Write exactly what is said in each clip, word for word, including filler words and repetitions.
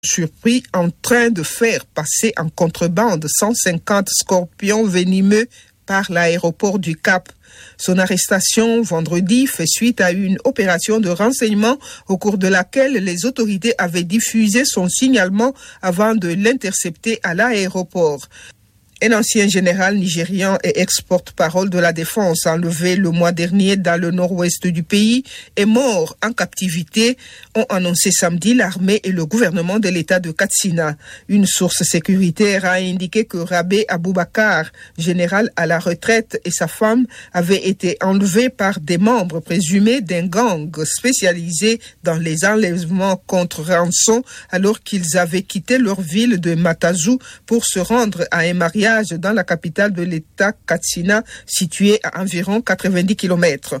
surpris en train de faire passer en contrebande cent cinquante scorpions venimeux par l'aéroport du Cap. Son arrestation vendredi fait suite à une opération de renseignement au cours de laquelle les autorités avaient diffusé son signalement avant de l'intercepter à l'aéroport. Un ancien général nigérian et ex-porte-parole de la défense enlevé le mois dernier dans le nord-ouest du pays est mort en captivité, ont annoncé samedi l'armée et le gouvernement de l'État de Katsina. Une source sécuritaire a indiqué que Rabé Aboubakar, général à la retraite, et sa femme avaient été enlevés par des membres présumés d'un gang spécialisé dans les enlèvements contre rançon alors qu'ils avaient quitté leur ville de Matazu pour se rendre à un mariage dans la capitale de l'État, Katsina, située à environ quatre-vingt-dix kilomètres.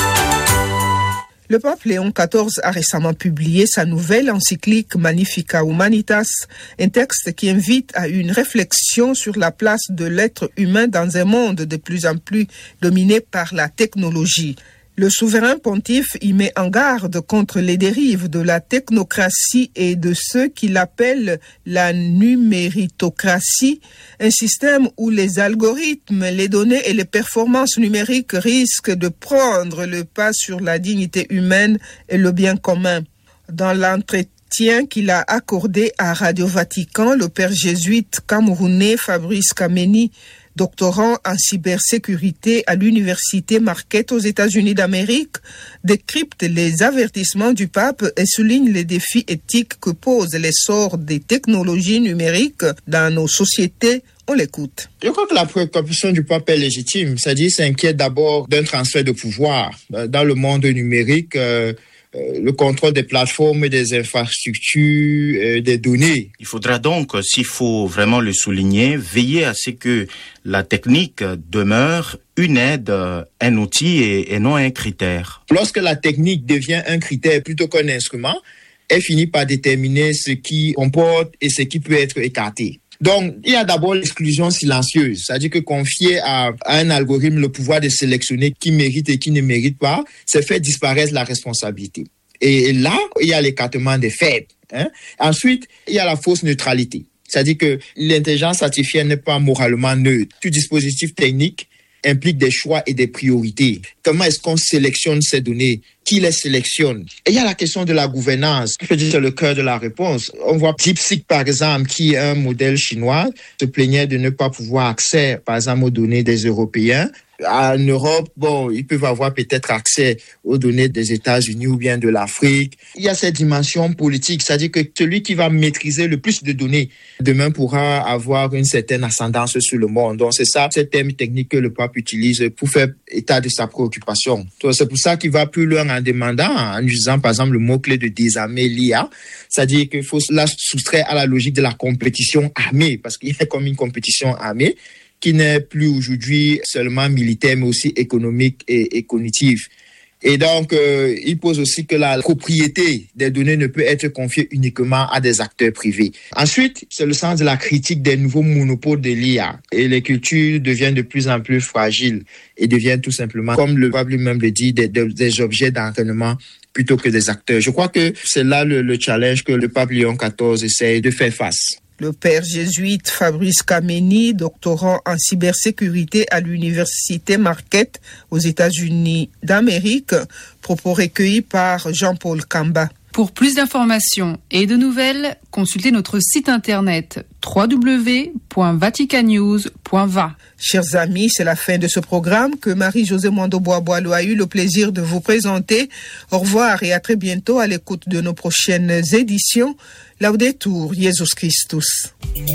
Le pape Léon quatorze a récemment publié sa nouvelle encyclique Magnificat Humanitas, un texte qui invite à une réflexion sur la place de l'être humain dans un monde de plus en plus dominé par la technologie. Le souverain pontife y met en garde contre les dérives de la technocratie et de ceux qu'il appelle la numéritocratie, un système où les algorithmes, les données et les performances numériques risquent de prendre le pas sur la dignité humaine et le bien commun. Dans l'entretien qu'il a accordé à Radio Vatican, le père jésuite camerounais Fabrice Kameni, doctorant en cybersécurité à l'université Marquette aux États-Unis d'Amérique, décrypte les avertissements du pape et souligne les défis éthiques que pose l'essor des technologies numériques dans nos sociétés. On l'écoute. Je crois que la préoccupation du pape est légitime, c'est-à-dire qu'il s'inquiète d'abord d'un transfert de pouvoir dans le monde numérique. Euh, le contrôle des plateformes, des infrastructures, euh, des données. Il faudra donc, s'il faut vraiment le souligner, veiller à ce que la technique demeure une aide, un outil et, et non un critère. Lorsque la technique devient un critère plutôt qu'un instrument, elle finit par déterminer ce qui comporte et ce qui peut être écarté. Donc, il y a d'abord l'exclusion silencieuse, c'est-à-dire que confier à, à un algorithme le pouvoir de sélectionner qui mérite et qui ne mérite pas, c'est faire disparaître la responsabilité. Et là, il y a l'écartement des faibles. Hein. Ensuite, il y a la fausse neutralité, c'est-à-dire que l'intelligence artificielle n'est pas moralement neutre. Tout dispositif technique implique des choix et des priorités. Comment est-ce qu'on sélectionne ces données? Qui les sélectionne? Et il y a la question de la gouvernance. Je peux dire que c'est le cœur de la réponse. On voit DeepSeek, par exemple, qui est un modèle chinois, se plaignait de ne pas pouvoir accès, par exemple, aux données des Européens. En Europe, bon, ils peuvent avoir peut-être accès aux données des États-Unis ou bien de l'Afrique. Il y a cette dimension politique, c'est-à-dire que celui qui va maîtriser le plus de données, demain pourra avoir une certaine ascendance sur le monde. Donc, c'est ça, ces termes techniques que le pape utilise pour faire état de sa préoccupation. Donc, c'est pour ça qu'il va plus loin en demandant, en utilisant par exemple le mot-clé de désarmer l'I A, c'est-à-dire qu'il faut la soustraire à la logique de la compétition armée, parce qu'il y a comme une compétition armée, qui n'est plus aujourd'hui seulement militaire, mais aussi économique et, et cognitive. Et donc, euh, il pose aussi que la propriété des données ne peut être confiée uniquement à des acteurs privés. Ensuite, c'est le sens de la critique des nouveaux monopoles de l'I A. Et les cultures deviennent de plus en plus fragiles et deviennent tout simplement, comme le pape lui-même le dit, des, des, des objets d'entraînement plutôt que des acteurs. Je crois que c'est là le, le challenge que le pape Léon quatorze essaie de faire face. Le père jésuite Fabrice Kameni, doctorant en cybersécurité à l'université Marquette aux États-Unis d'Amérique, propos recueillis par Jean-Paul Kamba. Pour plus d'informations et de nouvelles, consultez notre site internet w w w point vatican news point v a. Chers amis, c'est la fin de ce programme que Marie-Josée Mondo-Bois-Boileau a eu le plaisir de vous présenter. Au revoir et à très bientôt à l'écoute de nos prochaines éditions. Laudetur Jesus Christus.